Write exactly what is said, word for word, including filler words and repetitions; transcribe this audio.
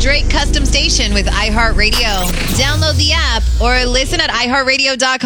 Drake custom station with iHeartRadio. Download the app or listen at i heart radio dot com.